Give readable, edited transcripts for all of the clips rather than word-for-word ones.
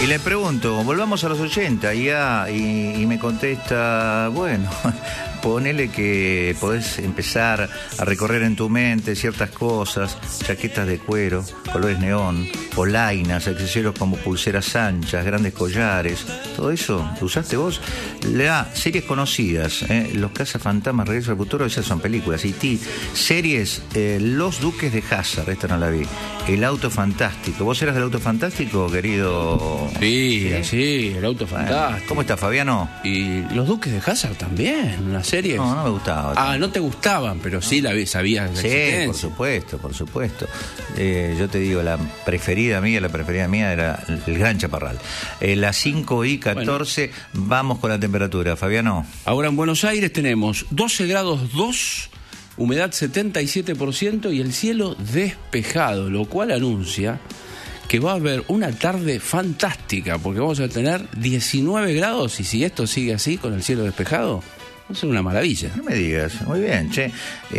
Y le pregunto, volvamos a los 80, y me contesta, bueno, ponele que podés empezar a recorrer en tu mente ciertas cosas, chaquetas de cuero, colores neón, polainas, accesorios como pulseras anchas, grandes collares, todo eso, ¿lo usaste vos? Series conocidas, Los Cazafantasmas, Regreso al Futuro, esas son películas, E.T. Series, Los Duques de Hazzard, esta no la vi, El Auto Fantástico. ¿Vos eras del Auto Fantástico, querido? Sí, El Auto Fantástico. ¿Cómo está, Fabiano? Y Los Duques de Hazzard también, una serie. No me gustaba. Ah, no te gustaban, pero sí sabías la existencia. Por supuesto. Yo te digo, la preferida mía era el Gran Chaparral. Las 5:14, bueno. Vamos con la temperatura, Fabiano. Ahora en Buenos Aires tenemos 12 grados 2, humedad 77% y el cielo despejado, lo cual anuncia que va a haber una tarde fantástica, porque vamos a tener 19 grados y si esto sigue así con el cielo despejado, va a ser una maravilla. No me digas, muy bien, che.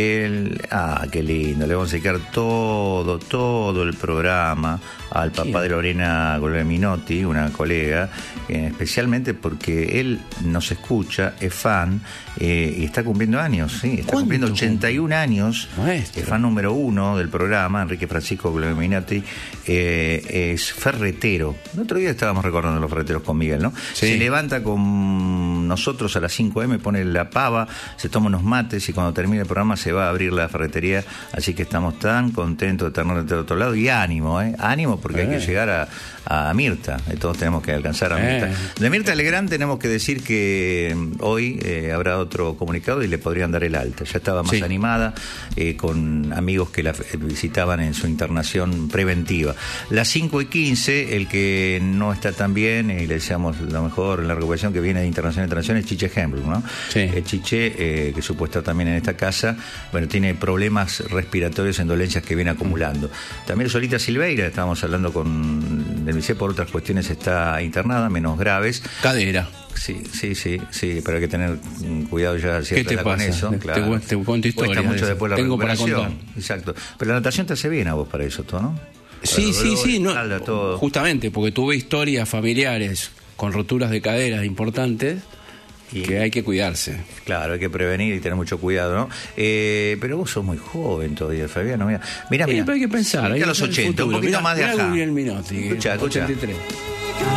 Qué lindo, le vamos a dedicar todo el programa al papá de Lorena Golbe Minotti, una colega, especialmente porque él nos escucha, es fan, y está cumpliendo años, sí, está cumpliendo 81 años, Maestro. Es fan número 1 del programa, Enrique Francisco Golbe Minotti, es ferretero. El otro día estábamos recordando los ferreteros con Miguel, ¿no? Sí. Se levanta con nosotros a las 5 AM, pone la pava, se toma unos mates y cuando termine el programa se va a abrir la ferretería, así que estamos tan contentos de tenerlo del otro lado y ánimo, porque hay que llegar a Mirta, todos tenemos que alcanzar a Mirta. De Mirta Legrand tenemos que decir que hoy habrá otro comunicado y le podrían dar el alta, ya estaba más animada, con amigos que la visitaban en su internación preventiva. Las 5:15, el que no está tan bien, y le deseamos lo mejor en la recuperación, que viene de Internación es Chiche Hembrun, ¿no? Sí. Chiche, que supuesto también en esta casa, bueno, tiene problemas respiratorios en dolencias que viene acumulando. También Solita Silveira, estábamos hablando con del MICE, por otras cuestiones está internada, menos graves. Cadera. Sí, pero hay que tener cuidado ya ¿Qué te pasa? Con eso. Claro. Te cuento historias. Cuesta mucho después la Tengo recuperación. para contar. Exacto. Pero la natación te hace bien a vos para eso, ¿no? Sí, espalda, todo. Justamente, porque tuve historias familiares con roturas de caderas importantes. Y que hay que cuidarse. Claro, hay que prevenir y tener mucho cuidado, ¿no? Pero vos sos muy joven todavía, Fabiano. Mira. Pero hay que pensar. A los 80, un poquito más de acá. Mira Minotti, escucha. 83.